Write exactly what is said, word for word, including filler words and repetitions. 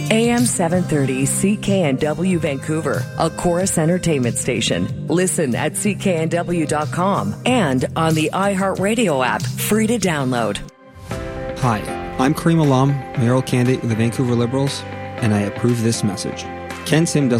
A M seven thirty C K N W Vancouver, a Chorus Entertainment station. Listen at C K N W dot com and on the iHeartRadio app, free to download. Hi, I'm Kareem Alam, mayoral candidate of the Vancouver Liberals, and I approve this message. Ken Sim doesn't